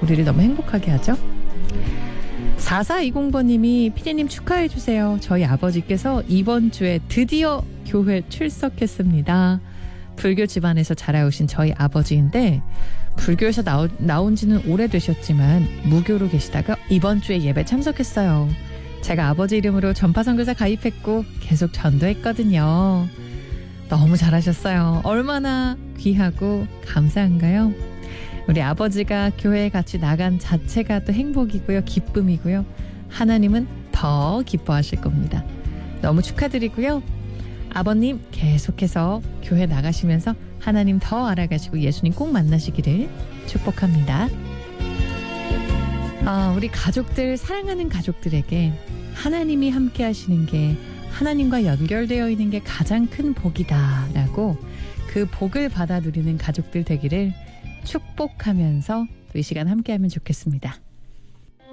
우리를 너무 행복하게 하죠. 4420번님이 피디님 축하해주세요. 저희 아버지께서 이번 주에 드디어 교회 출석했습니다. 불교 집안에서 자라오신 저희 아버지인데 불교에서 나온 지는 오래되셨지만 무교로 계시다가 이번 주에 예배 참석했어요. 제가 아버지 이름으로 전파선교사 가입했고 계속 전도했거든요. 너무 잘하셨어요. 얼마나 귀하고 감사한가요? 우리 아버지가 교회에 같이 나간 자체가 또 행복이고요. 기쁨이고요. 하나님은 더 기뻐하실 겁니다. 너무 축하드리고요. 아버님 계속해서 교회 나가시면서 하나님 더 알아가시고 예수님 꼭 만나시기를 축복합니다. 우리 가족들, 사랑하는 가족들에게 하나님이 함께 하시는 게 하나님과 연결되어 있는 게 가장 큰 복이다라고 그 복을 받아 누리는 가족들 되기를 축복하면서 또 이 시간 함께하면 좋겠습니다.